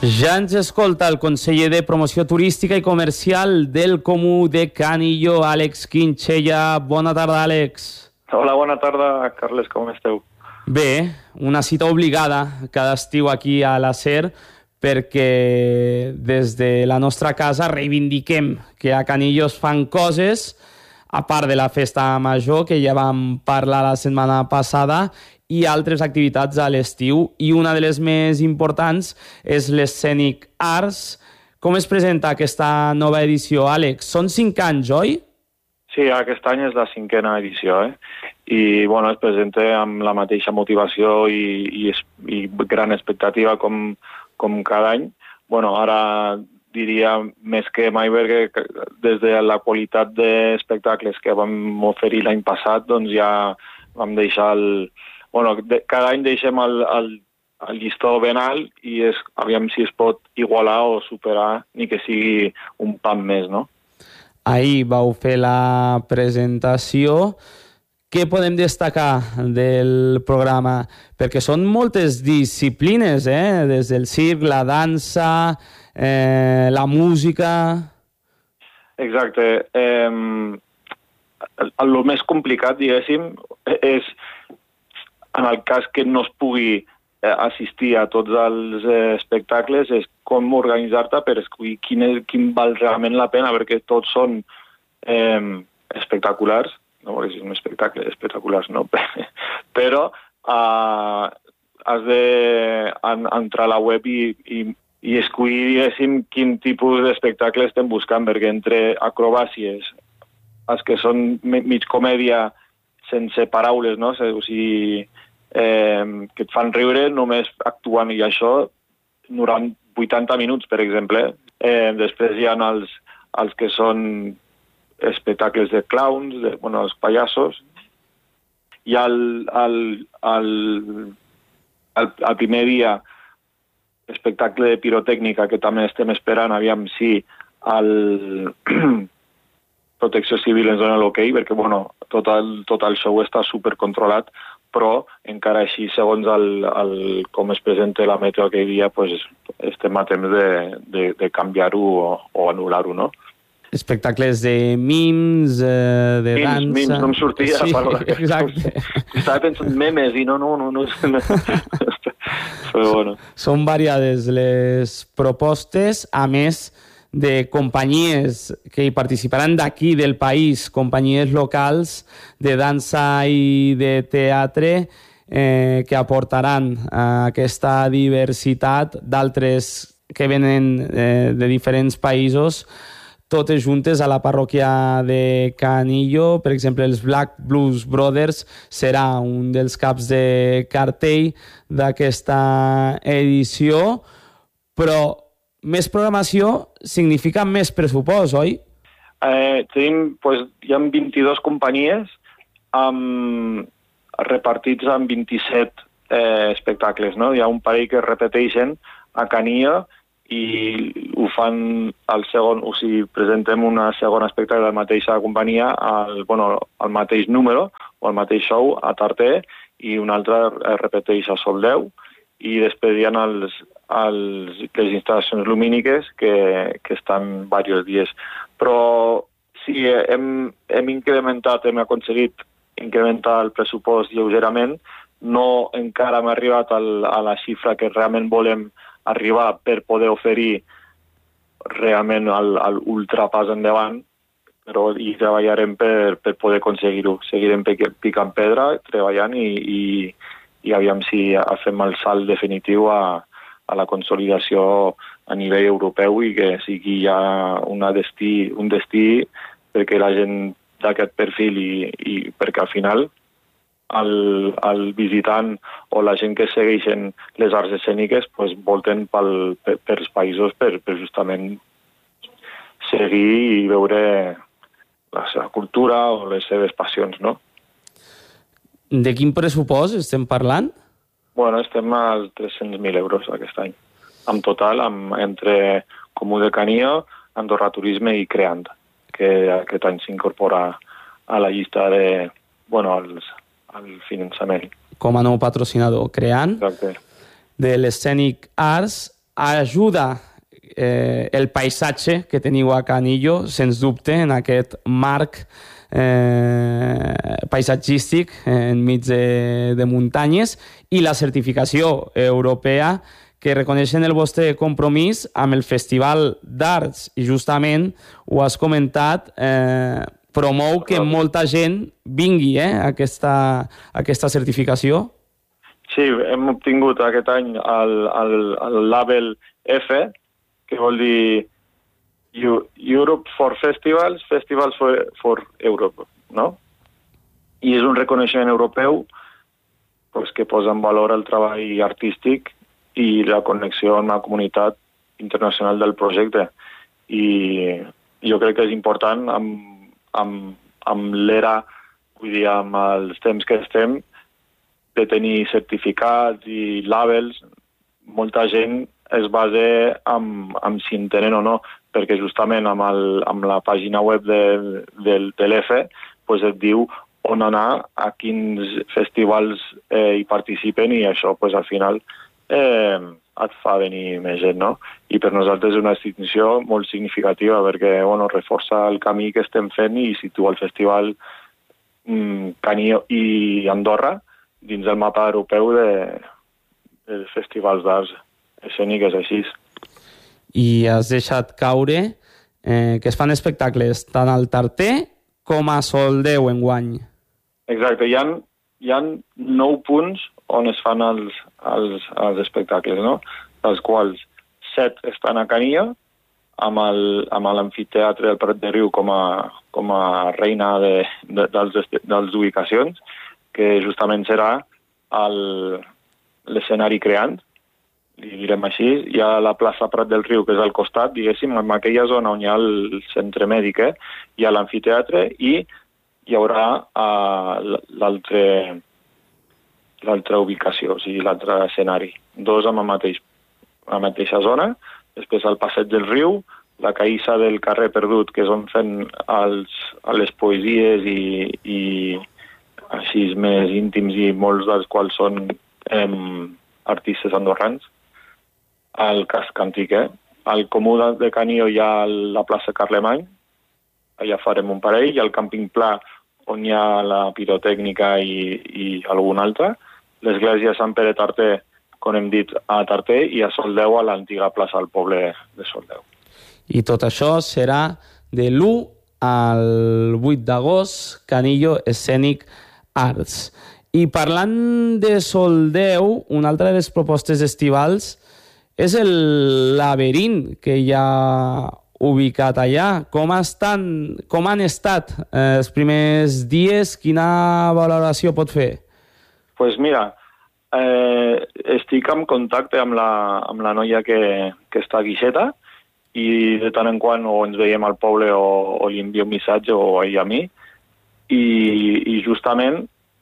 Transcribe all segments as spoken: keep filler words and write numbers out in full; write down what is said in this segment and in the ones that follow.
Ja ens escolta el conseller de Promoció Turística i Comercial del Comú de Canillo, Àlex Quinchella. Bona tarda, Àlex. Hola, bona tarda, Carles, com esteu? Bé, una cita obligada cada estiu aquí a la SER, perquè des de la nostra casa reivindiquem que a Canillo es fan coses, a part de la festa major, que ja vam parlar la setmana passada, i altres activitats a l'estiu, i una de les més importants és l'Escenic Arts. Com es presenta aquesta nova edició, Àlex? Són cinc anys, oi? Sí, aquest any és la cinquena edició, eh? I, bueno, es presenta amb la mateixa motivació i, i, i gran expectativa com, com cada any. Bueno, ara diria més que mai, perquè des de la qualitat d'espectacles que vam oferir l'any passat, doncs ja vam deixar el... Bueno, de, cada any deixem el, el, el llistó ben alt i és, aviam si es pot igualar o superar, ni que sigui un pam més, no? Ahir vau fer la presentació. Què podem destacar del programa? Perquè són moltes disciplines, eh? Des del circ, la dansa, eh, la música... Exacte. Eh, el, el més complicat, diguéssim, és... en el cas que no es pugui eh, assistir a tots els eh, espectacles, és com organitzar-te per escollir quin, és, quin val realment la pena, perquè tots són eh, espectaculars, no perquè és un espectacle espectaculars, no? Però eh, has d'entrar a la web i, i, i escollir, diguéssim, quin tipus d'espectacle estem buscant, perquè entre acrobàcies, els que són mig comèdia sense paraules, no? O sigui, eh, que et fan riure només actuant, i això noranta, vuitanta minuts, per exemple. Eh, després hi ha els, els que són espectacles de clowns, de, bueno, els pallassos. Hi ha el, el, el, el, el primer dia espectacle de pirotècnica, que també estem esperant, aviam si el... Protecció Civil ens dona l'ok, perquè bueno, tot, el, tot el show està supercontrolat, però encara així, segons el, el, com es presenta la meteo aquell dia, pues, estem a temps de, de, de canviar-ho o, o anul·lar-ho, no? Espectacles de mims, eh, de mims, dansa... Mims, no em sortia sí, la paraula. Exacte. Estava pensant memes i no, no, no... no, no. Però bueno. Són variades les propostes, a més de companyies que hi participaran d'aquí del país, companyies locals de dansa i de teatre eh, que aportaran a aquesta diversitat d'altres que venen eh, de diferents països, totes juntes a la parròquia de Canillo. Per exemple, els Black Blues Brothers serà un dels caps de cartell d'aquesta edició, però més programació significa més pressupost, oi? Eh, tenim, pues, hi ha vint-i-dues companyies amb, repartits en vint-i-set eh, espectacles, no? Hi ha un parell que es repeteixen a Canillo i ho fan al segon, o sigui, presentem una segona espectacle de la mateixa companyia al, bueno, al mateix número o al mateix show a Tarter, i un altre es repeteix a Soldeu, i després hi ha els, els, les instal·lacions lumíniques que, que estan diversos dies. Però sí, hem, hem incrementat, hem aconseguit incrementar el pressupost lleugerament. No encara hem arribat al, a la xifra que realment volem arribar per poder oferir realment l'ultrapàs endavant, però hi treballarem per, per poder aconseguir-ho. Seguirem picant pedra, treballant i, i i aviam si fem el salt definitiu a, a la consolidació a nivell europeu i que sigui ja una destí, un destí perquè la gent d'aquest perfil i, i perquè al final el, el visitant o la gent que segueixen les arts escèniques pues, volten pel, per, per els països per, per justament seguir i veure la seva cultura o les seves passions, no? De quin pressupost estem parlant? Bueno, estem als tres-cents mil euros aquest any. En total, amb, entre Comú de Canillo, Andorra Turisme i Creant, que aquest any s'incorpora a la llista de, bueno, als, al finançament. Com a nou patrocinador, Creant. Exacte. De l'Escenic Arts. ajuda eh, el paisatge que teniu a Canillo, sens dubte, en aquest marc eh, paisatgístic enmig de, de muntanyes, i la certificació europea que reconeixen el vostre compromís amb el Festival d'Arts, i justament ho has comentat, eh, promou que molta gent vingui eh, a, aquesta, a aquesta certificació. Sí, hem obtingut aquest any el, el, el label F, que vol dir Europe for Festivals, Festivals for, for Europe, no? I és un reconeixement europeu pues, que posa en valor el treball artístic i la connexió amb la comunitat internacional del projecte. I jo crec que és important, amb, amb, amb l'era, vull dir, amb els temps que estem, de tenir certificats i labels. Molta gent es basa en, en si en tenen o no, perquè justament amb, el, amb la pàgina web de, de, de l'E F pues et diu on anar, a quins festivals eh, hi participen, i això pues, al final eh, et fa venir més gent, no? I per nosaltres és una distinció molt significativa perquè bueno, reforça el camí que estem fent i situa el festival mm, Canillo i Andorra dins del mapa europeu de, de festivals d'arts escèniques així. I has deixat caure eh, que es fan espectacles tant al Tarter com a Soldeu enguany. Exacte, hi ha, hi ha nou punts on es fan els, els, els espectacles, no? Dels quals set estan a Canillo, amb l'amfiteatre del Prat de Riu com a, com a reina de, de, dels, dels ubicacions, que justament serà l'escenari creant, li direm així. Hi ha la plaça Prat del Riu, que és al costat, diguéssim, en aquella zona on hi ha el centre mèdic, eh? Hi ha l'amfiteatre i hi haurà uh, l'altre l'altra ubicació, o sigui, l'altre escenari. Dos amb la, mateix, la mateixa zona, després al passeig del riu, la caïssa del carrer Perdut, que és on fem els, les poesies i, i així més íntims, i molts dels quals són eh, artistes andorrans, al casc antic, eh? Al Comú de Canillo hi ha la plaça Carlemany, allà farem un parell, i al Càmping Pla, on hi ha la pirotècnica i, i algun altre, l'església de Sant Pere Tarter, com hem dit, a Tarter, i a Soldeu, a l'antiga plaça del poble de Soldeu. I tot això serà de l'u al vuit d'agost, Canillo Escènic Arts. I parlant de Soldeu, una altra de les propostes estivals és el laberint que hi ha ubicat allà. Com, estan, com han estat eh, els primers dies? Quina valoració pot fer? Doncs pues mira, eh, estic en contacte amb la, amb la noia que, que està a Guixeta, i de tant en quant o ens veiem al poble o, o li envio un missatge o ell a mi, i, i justament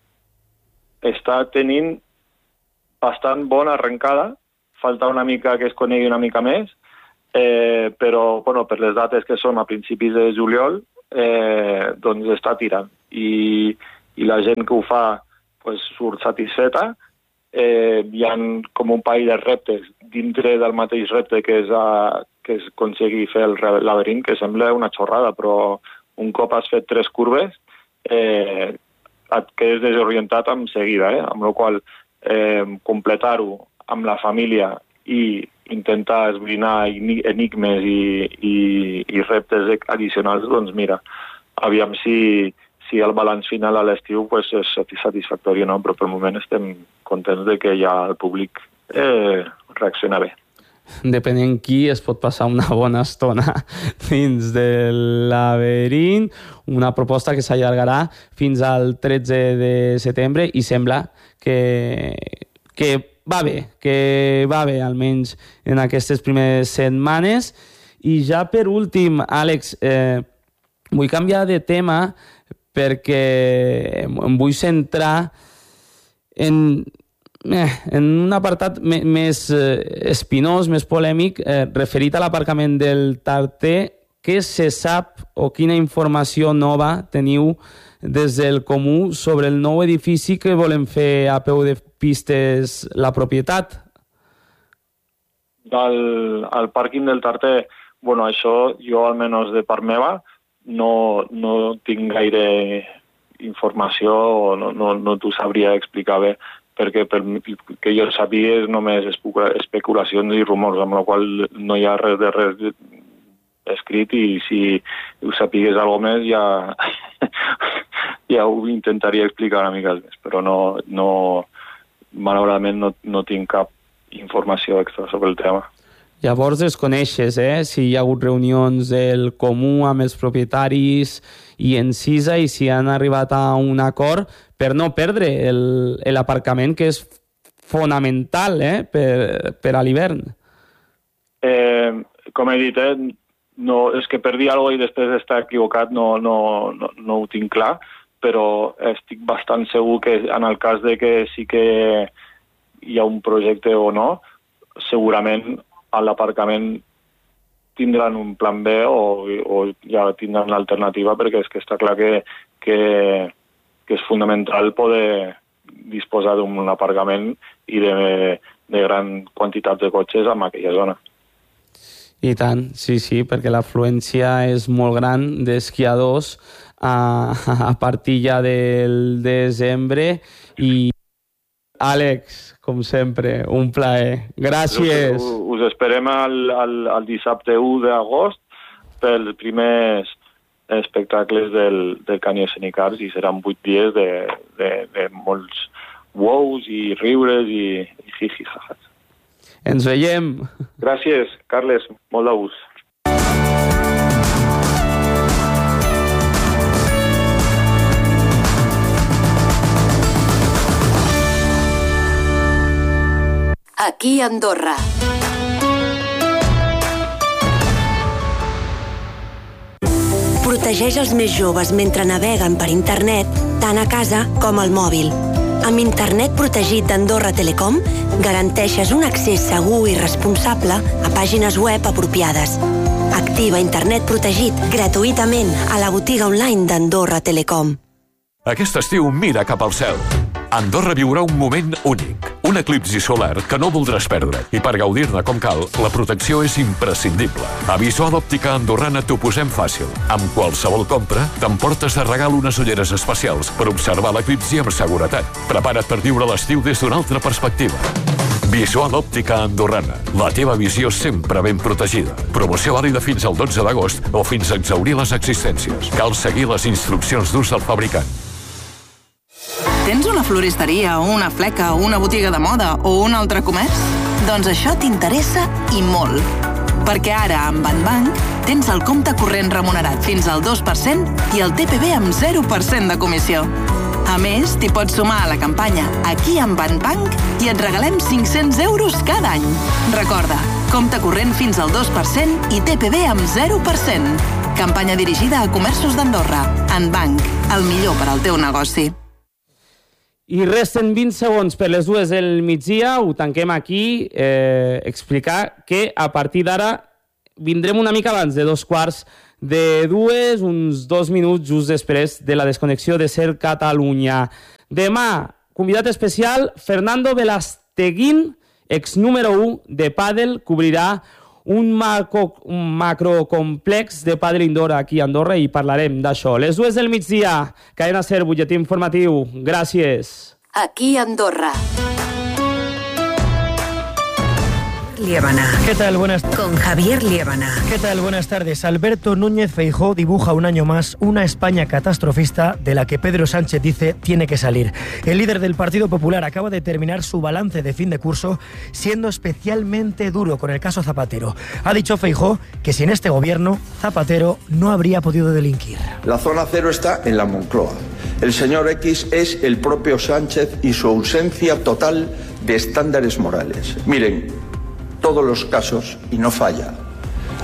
està tenint bastant bona arrencada. Falta una mica que es conegui una mica més, eh, però bueno, per les dates que són a principis de juliol, eh, doncs està tirant. I, i la gent que ho fa pues, surt satisfeta. Eh, hi ha com un parell de reptes dintre del mateix repte que és, a, que és aconseguir fer el laberint, que sembla una xorrada, però un cop has fet tres curves eh, et quedes desorientat en seguida, eh? Amb la qual eh, completar-ho amb la família i intentar esbrinar enigmes i, i, i reptes addicionals, doncs mira, aviam si, si el balanç final a l'estiu pues, és satisfactori o no, però pel moment estem contents de que ja el públic eh, reacciona bé. Depenent qui, es pot passar una bona estona dins del laberint, una proposta que s'allargarà fins al tretze de setembre, i sembla que, que va bé, que va bé almenys en aquestes primeres setmanes. I ja per últim, Àlex, eh, vull canviar de tema perquè em vull centrar en, eh, en un apartat més eh, espinós, més polèmic, eh, referit a l'aparcament del Tarter. Què se sap o quina informació nova teniu des del Comú sobre el nou edifici que volen fer a peu de pistes la propietat? del al pàrquing del Tarter, bueno, això jo almenys de part meva no, no tinc gaire informació o no, no, no t'ho sabria explicar bé, perquè per que jo sabia és només especulacions i rumors, amb la qual no hi ha res de res escrit, i si ho sapigués alguna més ja, ja ho intentaria explicar una mica més, però no, no malauradament no, no tinc cap informació extra sobre el tema. Llavors es coneixes, eh? Si hi ha hagut reunions del comú amb els propietaris i en Cisa i si han arribat a un acord per no perdre l'aparcament, que és fonamental, eh? per, per a l'hivern. Eh, com he dit, eh? no, és que per dir alguna cosa i després d'estar equivocat no, no, no, no ho tinc clar, però estic bastant segur que en el cas de que sí que hi ha un projecte o no, segurament a l'aparcament tindran un plan B o, o ja tindran l'alternativa, perquè és que està clar que, que, que és fundamental poder disposar d'un aparcament i de, de gran quantitat de cotxes en aquella zona. I tant, sí, sí, perquè l'afluència és molt gran d'esquiadors a, a partir ja del desembre. I Àlex, com sempre, un plaer. Gràcies. Us, us esperem el, el, el dissabte u d'agost pels primers espectacles del, del Cani Escenic Arts, i seran vuit dies de, de, de molts wows i riures i, i jiji jajats. Ens veiem. Gràcies, Carles. Molt de gust. Aquí a Andorra. Protegeix els més joves mentre naveguen per internet, tant a casa com al mòbil. Amb internet protegit d'Andorra Telecom, garanteixes un accés segur i responsable a pàgines web apropiades. Activa internet protegit gratuïtament a la botiga online d'Andorra Telecom. Aquest estiu mira cap al cel. Andorra viurà un moment únic, un eclipsi solar que no voldràs perdre, i per gaudir-ne com cal, la protecció és imprescindible. A Visual Òptica Andorrana t'ho posem fàcil. Amb qualsevol compra, t'emportes de regal unes ulleres especials per observar l'eclipsi amb seguretat. Prepara't per viure l'estiu des d'una altra perspectiva. Visual Òptica Andorrana, la teva visió sempre ben protegida. Promoció vàlida fins al dotze d'agost o fins a exhaurir les existències. Cal seguir les instruccions d'ús del fabricant. Tens una floristeria, una fleca, una botiga de moda o un altre comerç? Doncs això t'interessa i molt. Perquè ara, amb Banbank, tens el compte corrent remunerat fins al dos per cent i el T P V amb zero per cent de comissió. A més, t'hi pots sumar a la campanya Aquí amb Banbank i et regalem cinc-cents euros cada any. Recorda, compte corrent fins al dos per cent i T P V amb zero per cent. Campanya dirigida a comerços d'Andorra. Banbank, el millor per al teu negoci. I resten vint segons per les dues del migdia, ho tanquem aquí, eh, explicar que a partir d'ara vindrem una mica abans de dos quarts de dues, uns dos minuts just després de la desconnexió de Ser Catalunya. Demà, convidat especial, Fernando Velasteguín, ex número u de pàdel, cobrirà un, macro, un macrocomplex de pàdel indoor aquí a Andorra i parlarem d'això. Les dues del migdia, Cadena Ser, butlletí informatiu. Gràcies. Aquí a Andorra. Liébana. ¿Qué tal? Buenas Con Javier Liébana. ¿Qué tal? Buenas tardes. Alberto Núñez Feijóo dibuja un año más una España catastrofista de la que Pedro Sánchez dice tiene que salir. El líder del Partido Popular acaba de terminar su balance de fin de curso siendo especialmente duro con el caso Zapatero. Ha dicho Feijóo que sin este gobierno Zapatero no habría podido delinquir. La zona cero está en la Moncloa. El señor X es el propio Sánchez y su ausencia total de estándares morales. Miren, todos los casos, y no falla,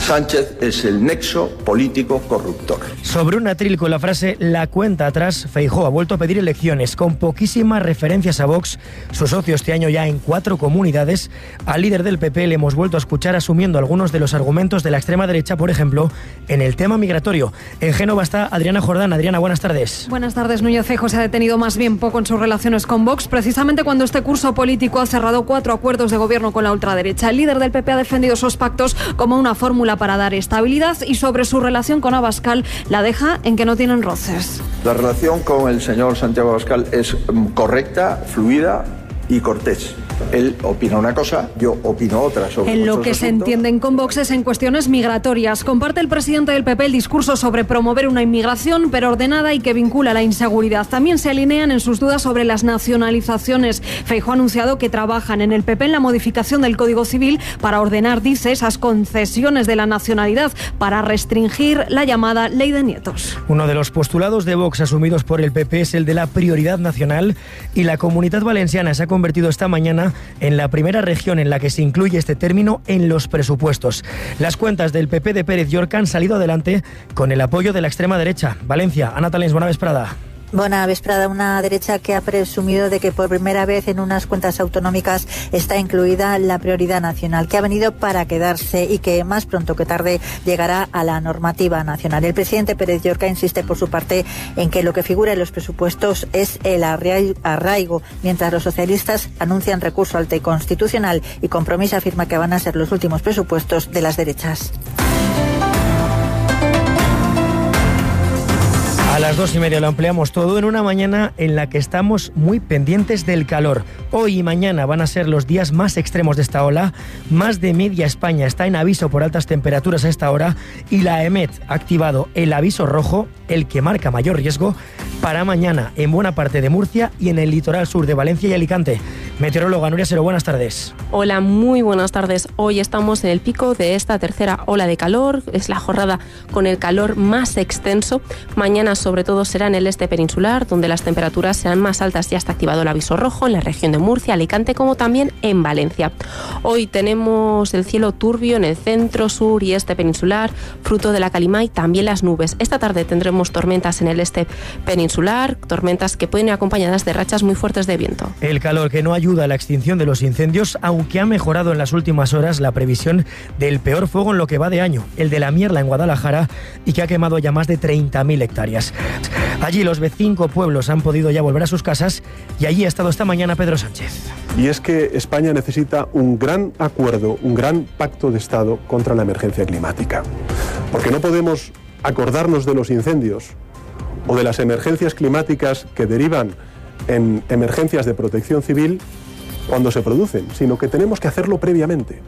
Sánchez es el nexo político corruptor. Sobre un atril con la frase "la cuenta atrás", Feijóo ha vuelto a pedir elecciones con poquísimas referencias a Vox, su socio este año ya en cuatro comunidades. Al líder del P P le hemos vuelto a escuchar asumiendo algunos de los argumentos de la extrema derecha, por ejemplo, en el tema migratorio. En Génova está Adriana Jordán. Adriana, buenas tardes. Buenas tardes. Núñez Feijóo se ha detenido más bien poco en sus relaciones con Vox, precisamente cuando este curso político ha cerrado cuatro acuerdos de gobierno con la ultraderecha. El líder del P P ha defendido esos pactos como una fórmula para dar estabilidad y sobre su relación con Abascal la deja en que no tienen roces. La relación con el señor Santiago Abascal es correcta, fluida y cortés. Él opina una cosa, yo opino otra sobre En lo que asuntos. se entienden con Vox es en cuestiones migratorias. Comparte el presidente del P P el discurso sobre promover una inmigración, pero ordenada y que vincula la inseguridad. También se alinean en sus dudas sobre las nacionalizaciones. Feijóo ha anunciado que trabajan en el P P en la modificación del Código Civil para ordenar, dice, esas concesiones de la nacionalidad para restringir la llamada ley de nietos. Uno de los postulados de Vox asumidos por el P P es el de la prioridad nacional, y la Comunitat Valenciana se ha convertido esta mañana en la primera región en la que se incluye este término en los presupuestos. Las cuentas del P P de Pérez Llorca han salido adelante con el apoyo de la extrema derecha. Valencia, Ana Talens, buena vesprada. Buena vesprada. Una derecha que ha presumido de que por primera vez en unas cuentas autonómicas está incluida la prioridad nacional, que ha venido para quedarse y que más pronto que tarde llegará a la normativa nacional. El presidente Pérez Llorca insiste por su parte en que lo que figura en los presupuestos es el arraigo, mientras los socialistas anuncian recurso al T Constitucional y Compromís afirma que van a ser los últimos presupuestos de las derechas. A las dos y media lo ampliamos todo en una mañana en la que estamos muy pendientes del calor. Hoy y mañana van a ser los días más extremos de esta ola. Más de media España está en aviso por altas temperaturas a esta hora y la EMET ha activado el aviso rojo, el que marca mayor riesgo, para mañana en buena parte de Murcia y en el litoral sur de Valencia y Alicante. Meteoróloga Nuria Sero, buenas tardes. Hola, muy buenas tardes. Hoy estamos en el pico de esta tercera ola de calor. Es la jornada con el calor más extenso. Mañana sobre todo será en el este peninsular, donde las temperaturas serán más altas. Ya está activado el aviso rojo en la región de Murcia, Alicante, como también en Valencia. Hoy tenemos el cielo turbio en el centro, sur y este peninsular, fruto de la calima y también las nubes. Esta tarde tendremos tormentas en el este peninsular, tormentas que pueden ir acompañadas de rachas muy fuertes de viento. El calor que no ayuda a la extinción de los incendios, aunque ha mejorado en las últimas horas la previsión del peor fuego en lo que va de año, el de la Mierla en Guadalajara, y que ha quemado ya más de treinta mil hectáreas. Allí los de cinco pueblos han podido ya volver a sus casas y allí ha estado esta mañana Pedro Sánchez. Y es que España necesita un gran acuerdo, un gran pacto de Estado contra la emergencia climática. Porque no podemos acordarnos de los incendios o de las emergencias climáticas que derivan en emergencias de protección civil cuando se producen, sino que tenemos que hacerlo previamente.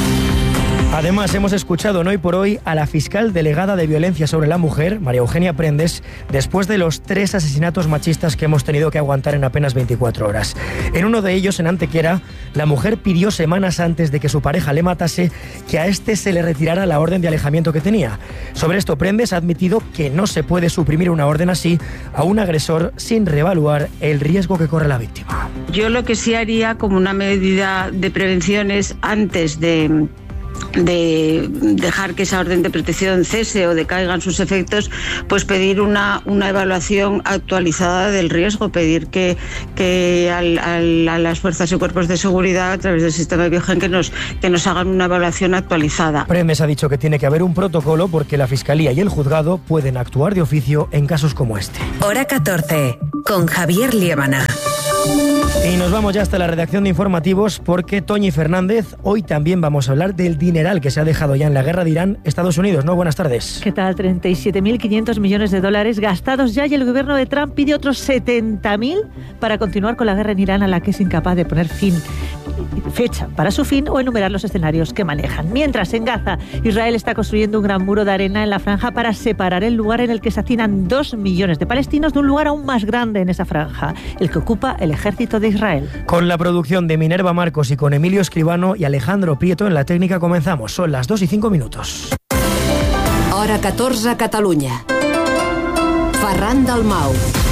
Además, hemos escuchado en Hoy por Hoy a la fiscal delegada de violencia sobre la mujer, María Eugenia Prendes, después de los tres asesinatos machistas que hemos tenido que aguantar en apenas veinticuatro horas. En uno de ellos, en Antequera, la mujer pidió semanas antes de que su pareja le matase que a este se le retirara la orden de alejamiento que tenía. Sobre esto, Prendes ha admitido que no se puede suprimir una orden así a un agresor sin reevaluar el riesgo que corre la víctima. Yo lo que sí haría como una medida de prevención es antes de... de dejar que esa orden de protección cese o decaigan sus efectos, pues pedir una, una evaluación actualizada del riesgo, pedir que, que al, al, a las fuerzas y cuerpos de seguridad a través del sistema de Biogen que nos, que nos hagan una evaluación actualizada. Prendes ha dicho que tiene que haber un protocolo porque la Fiscalía y el Juzgado pueden actuar de oficio en casos como este. Hora catorce, con Javier Liébana. Y nos vamos ya hasta la redacción de informativos porque Toñi Fernández, hoy también vamos a hablar del dineral que se ha dejado ya en la guerra de Irán, Estados Unidos, ¿no? Buenas tardes. ¿Qué tal? treinta y siete mil quinientos millones de dólares gastados ya y el gobierno de Trump pide otros setenta mil para continuar con la guerra en Irán a la que es incapaz de poner fin, fecha para su fin o enumerar los escenarios que manejan. Mientras en Gaza, Israel está construyendo un gran muro de arena en la franja para separar el lugar en el que se hacinan dos millones de palestinos de un lugar aún más grande en esa franja, el que ocupa el ejército de Israel. Con la producción de Minerva Marcos y con Emilio Escribano y Alejandro Prieto en la técnica comenzamos. Son las dos y cinco minutos. Hora catorze, Catalunya. Ferran Dalmau.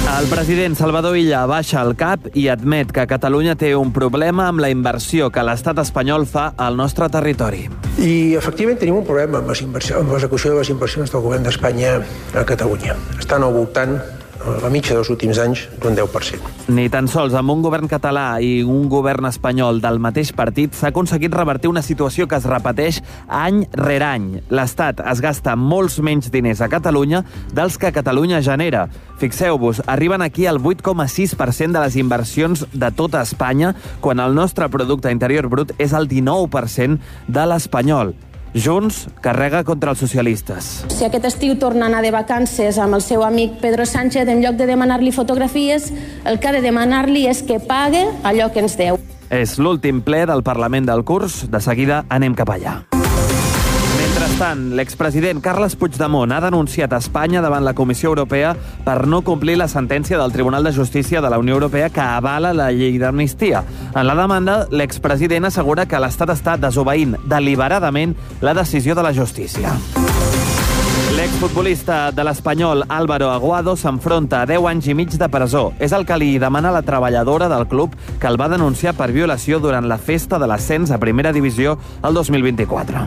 El president Salvador Illa baixa el cap i admet que Catalunya té un problema amb la inversió que l'estat espanyol fa al nostre territori. I, efectivament, tenim un problema amb l'execució de les inversions del govern d'Espanya a Catalunya. Estan al voltant, a la mitja dels últims anys, d'un deu per cent. Ni tan sols amb un govern català i un govern espanyol del mateix partit s'ha aconseguit revertir una situació que es repeteix any rere any. L'Estat es gasta molts menys diners a Catalunya dels que Catalunya genera. Fixeu-vos, arriben aquí al vuit coma sis per cent de les inversions de tota Espanya, quan el nostre producte interior brut és el dinou per cent de l'espanyol. Junts carrega contra els socialistes. Si aquest estiu torna a anar de vacances amb el seu amic Pedro Sánchez, en lloc de demanar-li fotografies, el que ha de demanar-li és que pague allò que ens deu. És l'últim ple del Parlament del curs. De seguida anem cap allà. Mentrestant, l'expresident Carles Puigdemont ha denunciat a Espanya davant la Comissió Europea per no complir la sentència del Tribunal de Justícia de la Unió Europea que avala la llei d'amnistia. En la demanda, l'expresident assegura que l'Estat està desobeint deliberadament la decisió de la justícia. L'exfutbolista de l'Espanyol Álvaro Aguado s'enfronta a deu anys i mig de presó. És el que li demana la treballadora del club que el va denunciar per violació durant la festa de l'ascens a Primera Divisió el dos mil vint-i-quatre.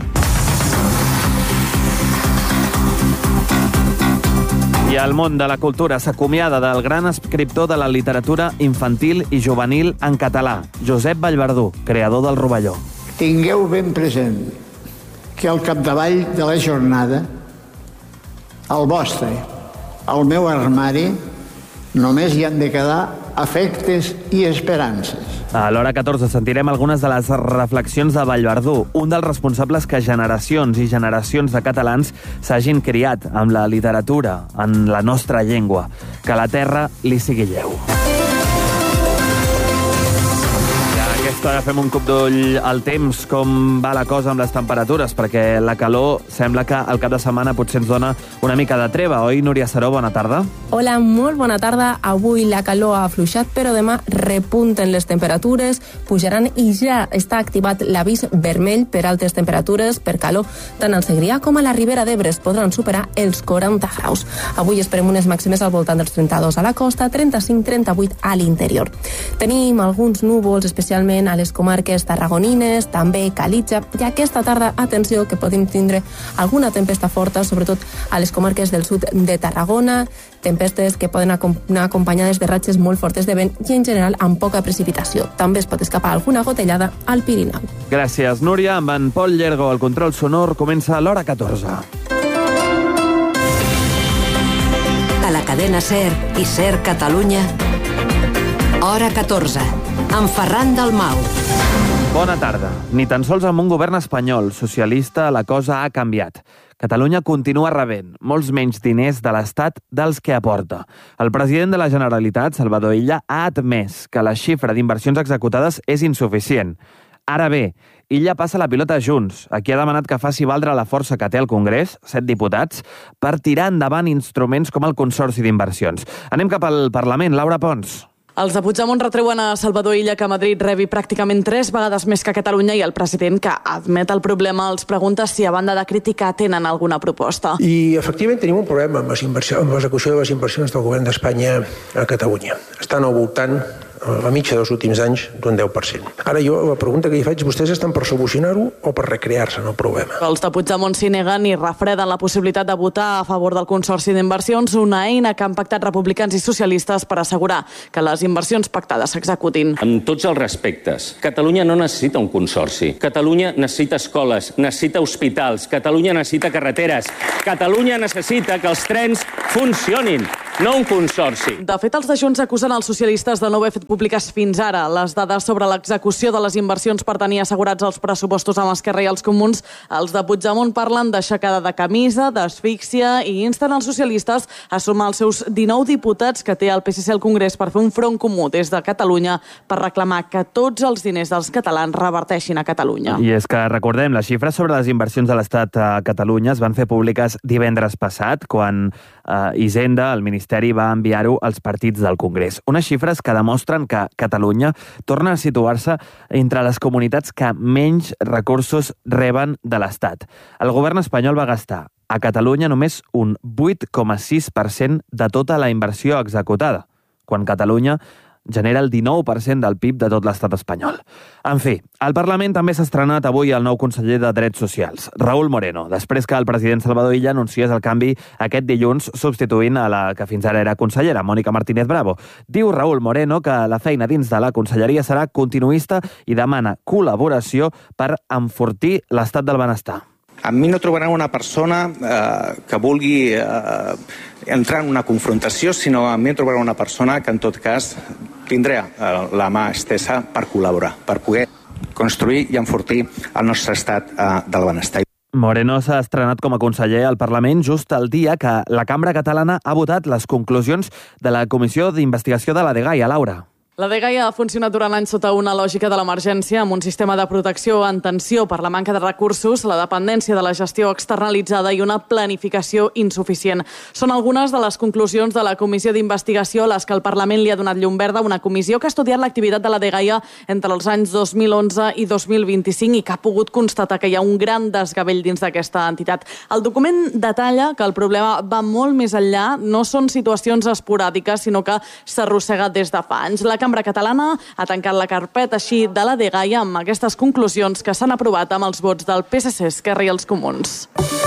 I el món de la cultura s'acomiada del gran escriptor de la literatura infantil i juvenil en català, Josep Vallverdú, creador del Rovelló. Tingueu ben present que al capdavall de la jornada, el vostre, el meu armari, només hi han de quedar afectes i esperances. A l'hora catorze sentirem algunes de les reflexions de Vallverdú, un dels responsables que generacions i generacions de catalans s'hagin criat amb la literatura en la nostra llengua. Que la terra li sigui lleu. I a aquesta hora fem un cop d'ull al temps, com va la cosa amb les temperatures, perquè la calor sembla que al cap de setmana potser ens dona una mica de treva. Oi, Núria Saró, bona tarda? Hola, molt bona tarda. Avui la calor ha afluixat, però demà repunten les temperatures, pujaran i ja està activat l'avís vermell per altes temperatures, per calor. Tant al Segrià com a la Ribera d'Ebre es podran superar els quaranta graus. Avui esperem unes màximes al voltant dels trenta-dos a la costa, trenta-cinc trenta-vuit a l'interior. Tenim alguns núvols, especialment a les comarques tarragonines, també Calitja, i aquesta tarda, atenció, que podem tindre alguna tempesta forta, sobretot a les comarques del sud de Tarragona, tempestes que poden anar acompanyades de ratxes molt fortes de vent i, en general, amb poca precipitació. També es pot escapar alguna gotellada al Pirineu. Gràcies, Núria. Amb en Pol Llergo, el control sonor, comença a l'hora catorze. A la cadena SER i SER Catalunya, hora catorze, amb Ferran Dalmau. Bona tarda. Ni tan sols amb un govern espanyol socialista la cosa ha canviat. Catalunya continua rebent molts menys diners de l'Estat dels que aporta. El president de la Generalitat, Salvador Illa, ha admès que la xifra d'inversions executades és insuficient. Ara bé, Illa passa la pilota a Junts, a qui ha demanat que faci valdre la força que té al Congrés, set diputats, per tirar endavant instruments com el Consorci d'Inversions. Anem cap al Parlament. Laura Pons. Els de Puigdemont retreuen a Salvador Illa que Madrid rebi pràcticament tres vegades més que Catalunya, i el president, que admet el problema, els pregunta si, a banda de crítica, tenen alguna proposta. I, efectivament, tenim un problema amb l'execució de les inversions del govern d'Espanya a Catalunya. Estan al voltant, a la mitja dels últims anys, d'un deu per cent. Ara jo, la pregunta que hi faig, vostès estan per solucionar-ho o per recrear-se en el problema? Els de Puigdemont s'hi neguen i refreden la possibilitat de votar a favor del Consorci d'Inversions, una eina que han pactat republicans i socialistes per assegurar que les inversions pactades s'executin. Amb tots els respectes, Catalunya no necessita un consorci. Catalunya necessita escoles, necessita hospitals, Catalunya necessita carreteres, Catalunya necessita que els trens funcionin, no un consorci. De fet, els de Junts acusen els socialistes de no haver fet públiques fins ara les dades sobre l'execució de les inversions per tenir assegurats els pressupostos amb Esquerra i els Comuns. Els de Puigdemont parlen d'aixecada de camisa, d'asfíxia, i insten els socialistes a sumar els seus dinou diputats que té el P S C al Congrés per fer un front comú des de Catalunya per reclamar que tots els diners dels catalans reverteixin a Catalunya. I és que, recordem, les xifres sobre les inversions de l'Estat a Catalunya es van fer públiques divendres passat, quan eh, Hisenda, el Ministeri, va enviar-ho als partits del Congrés. Unes xifres que demostren que Catalunya torna a situar-se entre les comunitats que menys recursos reben de l'Estat. El govern espanyol va gastar A Catalunya només un vuit coma sis per cent de tota la inversió executada, quan Catalunya genera el dinou per cent del P I B de tot l'estat espanyol. En fi, al Parlament també s'ha estrenat avui el nou conseller de Drets Socials, Raúl Moreno, després que el president Salvador Illa anunciés el canvi aquest dilluns substituint a la que fins ara era consellera, Mònica Martínez Bravo. Diu Raúl Moreno que la feina dins de la conselleria serà continuista i demana col·laboració per enfortir l'estat del benestar. A mi no trobaran una persona eh, que vulgui eh, entrar en una confrontació, sinó a mi em trobaran una persona que en tot cas tindrà eh, la mà estesa per col·laborar, per poder construir i enfortir el nostre estat eh, del benestar. Moreno s'ha estrenat com a conseller al Parlament just el dia que la Cambra Catalana ha votat les conclusions de la Comissió d'Investigació de la Dgaia, Laura. La Dgaia ha funcionat durant anys sota una lògica de l'emergència, amb un sistema de protecció en tensió per la manca de recursos, la dependència de la gestió externalitzada i una planificació insuficient. Són algunes de les conclusions de la Comissió d'Investigació a les que el Parlament li ha donat llum verda, una comissió que ha estudiat l'activitat de la Dgaia entre els anys dos mil onze i dos mil vint-i-cinc i que ha pogut constatar que hi ha un gran desgavell dins d'aquesta entitat. El document detalla que el problema va molt més enllà, no són situacions esporàdiques, sinó que s'arrossega des de fa anys. La Cambra Catalana ha tancat la carpeta així de la Dgaia amb aquestes conclusions que s'han aprovat amb els vots del P S C, Esquerra i els Comuns.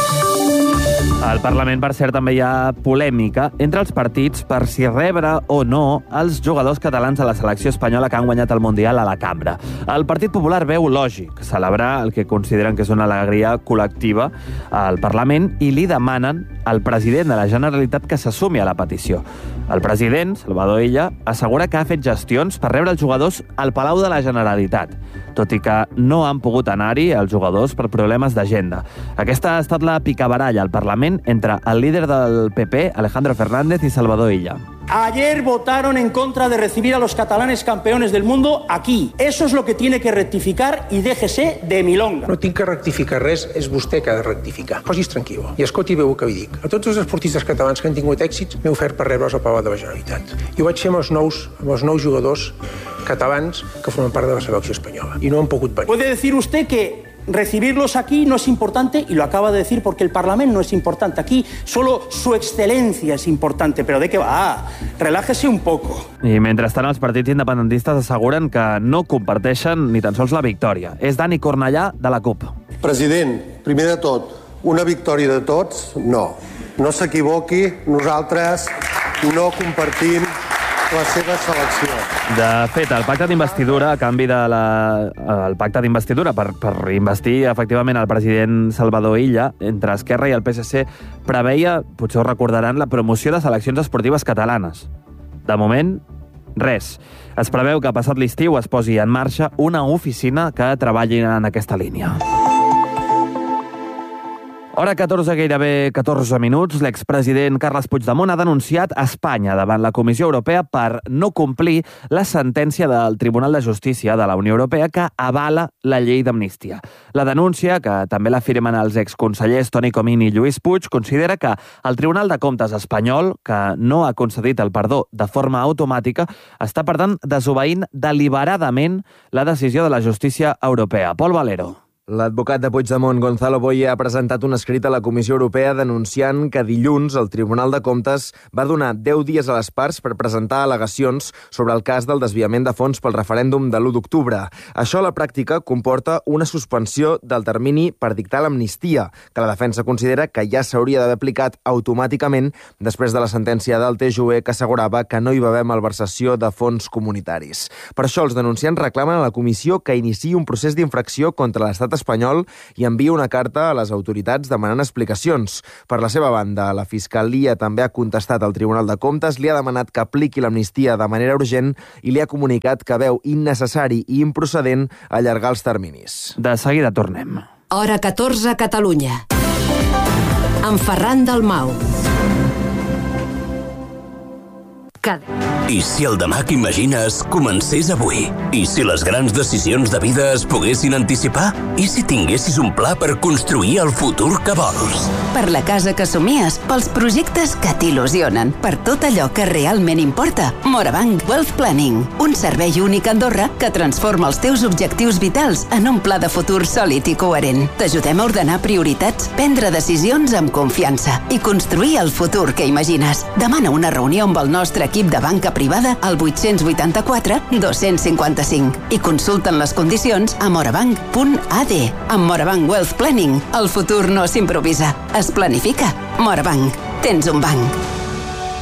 Al Parlament, per cert, també hi ha polèmica entre els partits per si rebre o no els jugadors catalans de la selecció espanyola que han guanyat el Mundial a la Cambra. El Partit Popular veu lògic celebrar el que consideren que és una alegria col·lectiva al Parlament i li demanen al president de la Generalitat que s'assumi a la petició. El president, Salvador Illa, assegura que ha fet gestions per rebre els jugadors al Palau de la Generalitat, tot i que no han pogut anar-hi els jugadors per problemes d'agenda. Aquesta ha estat la picabaralla al Parlament entre el líder del P P, Alejandro Fernández, y Salvador Illa. Ayer votaron en contra de recibir a los catalanes campeones del mundo aquí. Eso es lo que tiene que rectificar y déjese de milonga. No tinc que rectificar res, és vostè que ha de rectificar. Posis tranquil. I escolti bé el que vi dic. A tots els esportistes catalans que han tingut èxits m'he ofert per rebre'ls al Palau de la Generalitat. I ho vaig fer amb els nous, amb els nous jugadors catalans que formen part de la selecció espanyola. I no han pogut venir. Puede decir usted que recibirlos aquí no es importante, y lo acaba de decir porque el Parlamento no es importante. Aquí solo su excelencia es importante, pero ¿de qué va? Relájese un poco. I mentrestant, els partits independentistes asseguren que no comparteixen ni tan sols la victòria. És Dani Cornellà, de la CUP. President, primer de tot, una victòria de tots? No. No s'equivoqui, nosaltres no compartim la seva selecció. De fet, el pacte d'investidura, a canvi de la... el pacte d'investidura per, per investir efectivament el president Salvador Illa, entre Esquerra i el P S C, preveia, potser ho recordaran, la promoció de seleccions esportives catalanes. De moment, res. Es preveu que passat l'estiu es posi en marxa una oficina que treballi en aquesta línia. Hora catorze, gairebé catorze minuts, l'expresident Carles Puigdemont ha denunciat a Espanya davant la Comissió Europea per no complir la sentència del Tribunal de Justícia de la Unió Europea que avala la llei d'amnistia. La denúncia, que també l'afirmen els exconsellers Toni Comín i Lluís Puig, considera que el Tribunal de Comptes espanyol, que no ha concedit el perdó de forma automàtica, està, per tant, desobeint deliberadament la decisió de la justícia europea. Pol Valero. L'advocat de Puigdemont, Gonzalo Boye, ha presentat un escrit a la Comissió Europea denunciant que dilluns el Tribunal de Comptes va donar deu dies a les parts per presentar al·legacions sobre el cas del desviament de fons pel referèndum de l'u d'octubre. Això a la pràctica comporta una suspensió del termini per dictar l'amnistia, que la defensa considera que ja s'hauria d'haver aplicat automàticament després de la sentència del T J U E que assegurava que no hi va haver malversació de fons comunitaris. Per això els denunciants reclamen a la comissió que iniciï un procés d'infracció contra l'estat espanyol i envia una carta a les autoritats demanant explicacions. Per la seva banda, la Fiscalia també ha contestat al Tribunal de Comptes, li ha demanat que apliqui l'amnistia de manera urgent i li ha comunicat que veu innecessari i improcedent allargar els terminis. De seguida tornem. Hora catorze, Catalunya. Amb Ferran Dalmau. Cada... I si el demà que imagines comencés avui? I si les grans decisions de vida es poguessin anticipar? I si tinguessis un pla per construir el futur que vols? Per la casa que somies, pels projectes que t'il·lusionen, per tot allò que realment importa. Morabanc Wealth Planning, un servei únic a Andorra que transforma els teus objectius vitals en un pla de futur sòlid i coherent. T'ajudem a ordenar prioritats, prendre decisions amb confiança i construir el futur que imagines. Demana una reunió amb el nostre equip de banca privada al vuit vuit quatre dos cinc cinc i consulten les condicions a morabanc punt a d. Amb Morabanc Wealth Planning, el futur no s'improvisa, es planifica. Morabanc, tens un banc.